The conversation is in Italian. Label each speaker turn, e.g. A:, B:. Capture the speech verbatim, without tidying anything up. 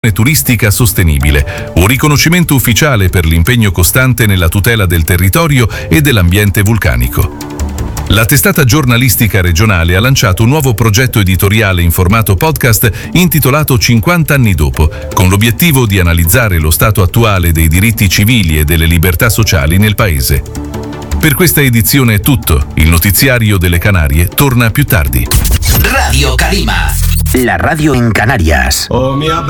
A: turistica sostenibile, un riconoscimento ufficiale per l'impegno costante nella tutela del territorio e dell'ambiente vulcanico. La testata giornalistica regionale ha lanciato un nuovo progetto editoriale in formato podcast intitolato cinquanta anni dopo, con l'obiettivo di analizzare lo stato attuale dei diritti civili e delle libertà sociali nel paese. Per questa edizione è tutto. Il notiziario delle Canarie torna più tardi.
B: Radio Calima, la radio en Canarias.
C: Oh, mia